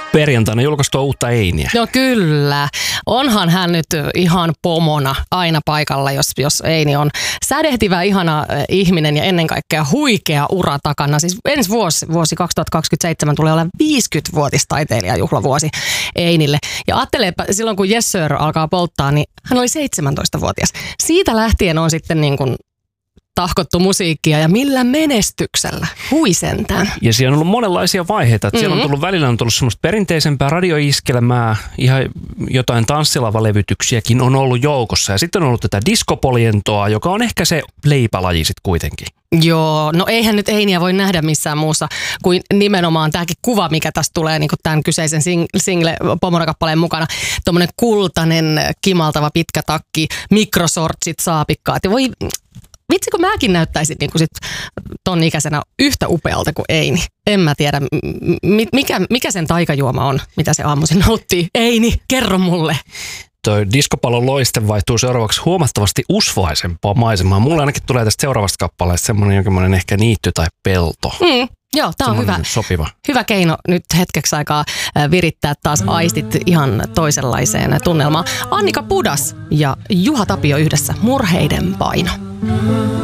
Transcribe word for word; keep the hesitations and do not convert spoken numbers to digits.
perjantaina julkaistua uutta Einiä. No kyllä. Onhan hän nyt ihan pomona aina paikalla, jos, jos Eini on sädehtivä, ihana ihminen ja ennen kaikkea huikea ura takana. Siis ensi vuosi, vuosi kaksituhattakaksikymmentäseitsemän tulee olemaan viisikymmenvuotis taiteilijajuhlavuosi Einille. Ja ajatteleepa, silloin kun Yes Sir alkaa polttaa, niin hän oli seitsemäntoistavuotias. Siitä lähtien on sitten niin kuin tahkottu musiikkia ja millä menestyksellä. Hui sentään. Ja siellä on ollut monenlaisia vaiheita. Mm-hmm. Siellä on tullut välillä on tullut semmoista perinteisempää radioiskelmää, ihan jotain tanssilava-levytyksiäkin on ollut joukossa. Ja sitten on ollut tätä diskopolientoa, joka on ehkä se leipälaji sitten kuitenkin. Joo, no eihän nyt Einiä voi nähdä missään muussa kuin nimenomaan tämäkin kuva, mikä tästä tulee niin kuin tämän kyseisen sing- single Pomona-kappaleen mukana. Tuommoinen kultainen, kimaltava pitkä takki, mikrosortsit, saapikkaat ja voi... Vitsi, kun mäkin näyttäisin niin kuin sit ton ikäisenä yhtä upealta kuin Eini. En mä tiedä, mikä, mikä sen taikajuoma on, mitä se aamuisin nauttii. Eini, kerro mulle. Toi diskopallon loiste vaihtuu seuraavaksi huomattavasti usvaisempaa maisemaa. Mulle ainakin tulee tästä seuraavasta kappaleesta semmoinen jonkinlainen ehkä niitty tai pelto. Mm. Joo, tää on hyvä, sopiva. hyvä keino nyt hetkeksi aikaa virittää taas aistit ihan toisenlaiseen tunnelmaan. Annika Pudas ja Juha Tapio yhdessä, Murheiden paino.